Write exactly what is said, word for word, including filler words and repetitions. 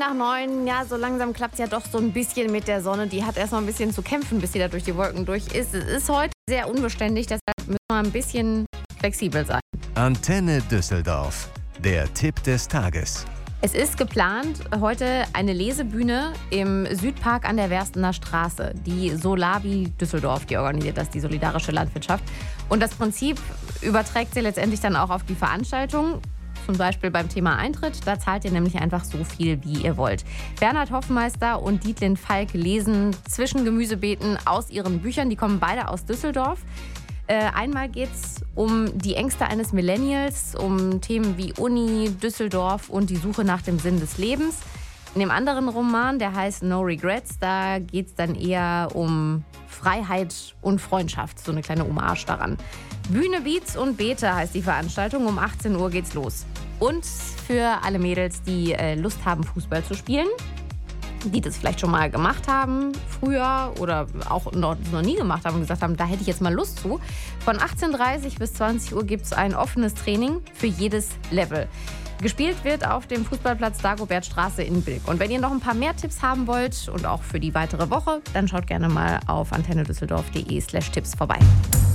nach neun, ja, so langsam klappt es ja doch so ein bisschen mit der Sonne. Die hat erstmal ein bisschen zu kämpfen, bis sie da durch die Wolken durch ist. Es ist heute sehr unbeständig, deshalb müssen wir ein bisschen flexibel sein. Antenne Düsseldorf, der Tipp des Tages. Es ist geplant, heute eine Lesebühne im Südpark an der Werstener Straße. Die Solavi Düsseldorf, die organisiert das, die solidarische Landwirtschaft. Und das Prinzip überträgt sie letztendlich dann auch auf die Veranstaltung. Zum Beispiel beim Thema Eintritt, da zahlt ihr nämlich einfach so viel, wie ihr wollt. Bernhard Hoffmeister und Dietlin Falk lesen zwischen Gemüsebeeten aus ihren Büchern. Die kommen beide aus Düsseldorf. Äh, einmal geht es um die Ängste eines Millennials, um Themen wie Uni, Düsseldorf und die Suche nach dem Sinn des Lebens. In dem anderen Roman, der heißt No Regrets, da geht es dann eher um Freiheit und Freundschaft, so eine kleine Hommage daran. Bühne, Beats und Beete heißt die Veranstaltung. Um achtzehn Uhr geht's los. Und für alle Mädels, die äh, Lust haben, Fußball zu spielen, die das vielleicht schon mal gemacht haben früher oder auch noch, noch nie gemacht haben und gesagt haben, da hätte ich jetzt mal Lust zu. Von achtzehn Uhr dreißig bis zwanzig Uhr gibt es ein offenes Training für jedes Level. Gespielt wird auf dem Fußballplatz Dagobertstraße in Bilk. Und wenn ihr noch ein paar mehr Tipps haben wollt und auch für die weitere Woche, dann schaut gerne mal auf antennedüsseldorf punkt de slash Tipps vorbei.